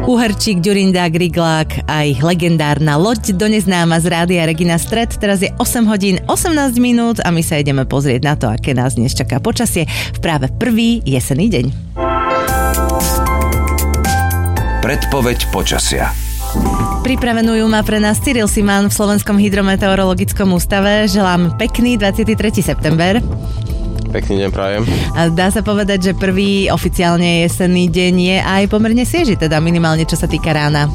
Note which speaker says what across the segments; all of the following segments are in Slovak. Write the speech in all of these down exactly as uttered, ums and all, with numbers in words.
Speaker 1: Uherčík, Ďurinda, Griglák, aj legendárna loď do neznáma z rádia Regina Stred. Teraz je osem hodín osemnásť minút a my sa ideme pozrieť na to, aké nás dnes čaká počasie v práve prvý jesenný deň.
Speaker 2: Predpoveď počasia.
Speaker 1: Pripravenú ju má pre nás Cyril Simán v Slovenskom hydrometeorologickom ústave. Želám pekný dvadsiateho tretieho september.
Speaker 3: Pekný deň prajem.
Speaker 1: A dá sa povedať, že prvý oficiálne jesenný deň je aj pomerne svieži, teda minimálne čo sa týka rána.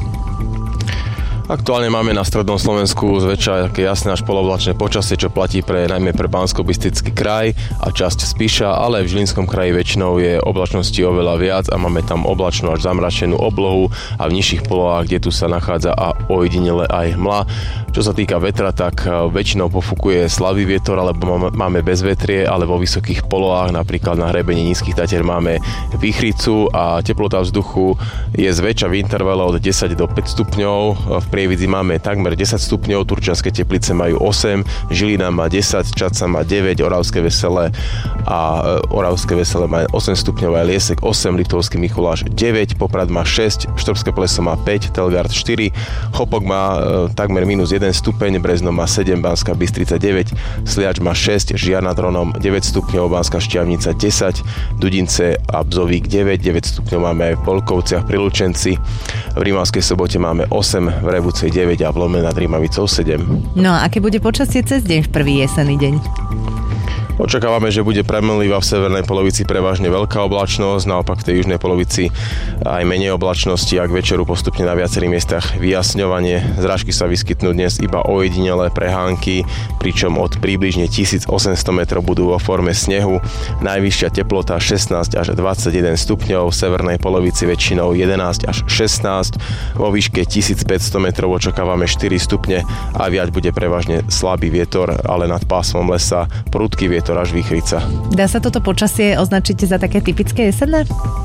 Speaker 3: Aktuálne máme na strednom Slovensku zväčša také jasné až polovlačné počasie, čo platí pre najmä pre Banskobystrický kraj a časť Spiša, ale v Žilinskom kraji väčšinou je oblačnosti oveľa viac a máme tam oblačnú až zamračenú oblohu a v nižších polohách, kde tu sa nachádza a ojedinele aj hmla. Čo sa týka vetra, tak väčšinou pofúkuje slabý vietor, alebo máme bezvetrie, ale vo vysokých polohách, napríklad na hrebení Nízkych Tatier máme výchricu a teplota vzduchu je zväčša v intervale od desať do päť stupňov. V Prievidzi máme takmer desať stupňov, Turčianske Teplice majú osem, Žilina má desať, Čadca má deväť, Oravské Veselé a Oravské Veselé má osem stupňov, aj Liesek osem, Liptovský Mikuláš deväť, Poprad má šesť, Štrbské Pleso má päť, Telgard štyri, Chopok má e, takmer minus jeden stupeň, Brezno má sedem, Banská Bystrica deväť, Sliač má šesť, Žiar nad Hronom deväť stupňov, Banská Štiavnica desať, Dudince a Bzovík deväť, deväť stupňov máme aj v Polkovciach pri Lučenci, v Rímavskej Sobote máme osem, v Revúcej deväť a v Lome nad Rímavicou sedem.
Speaker 1: No a aké bude počasie cez deň v prvý jesenný deň?
Speaker 3: Očakávame, že bude premenlivá v severnej polovici prevažne veľká oblačnosť, naopak v tej južnej polovici aj menej oblačnosti a k večeru postupne na viacerých miestach vyjasňovanie. Zrážky sa vyskytnú dnes iba ojedinelé prehánky, pričom od približne tisícosemsto metrov budú vo forme snehu. Najvyššia teplota šestnásť až dvadsaťjeden stupňov, v severnej polovici väčšinou jedenásť až šestnásť, vo výške tisícpäťsto metrov očakávame štyri stupne a viac bude prevažne slabý vietor, ale nad pásmom lesa prudký vietor až výchrica.
Speaker 1: Dá sa toto počasie označiť za také typické jesenné?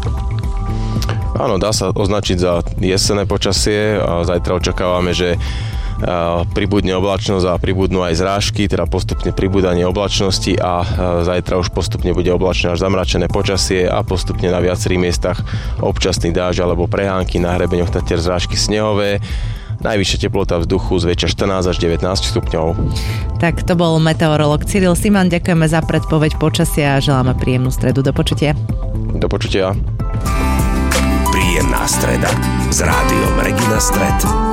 Speaker 3: Áno, dá sa označiť za jesenné počasie a zajtra očakávame, že pribudne oblačnosť a pribudnú aj zrážky, teda postupne pribúdanie oblačnosti a zajtra už postupne bude oblačné až zamračené počasie a postupne na viacerých miestach občasný dážď alebo prehánky, na hrebeňoch Tatier zrážky snehové. Najvyššia teplota vzduchu zväčša štrnásť až devätnásť stupňov.
Speaker 1: Tak to bol meteorológ Cyril Simán. Ďakujeme za predpoveď počasia a želáme príjemnú stredu. Do počutia.
Speaker 3: Do počutia.
Speaker 2: Príjemná streda s rádiom Regina Stred.